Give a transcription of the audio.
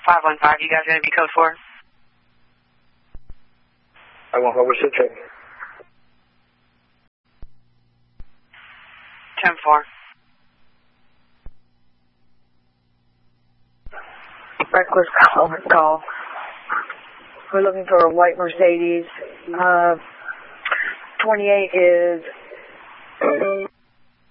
515, you guys going to be code 4? I won't overshoot it. 10-4. Reckless call. We're looking for a white Mercedes. 28 is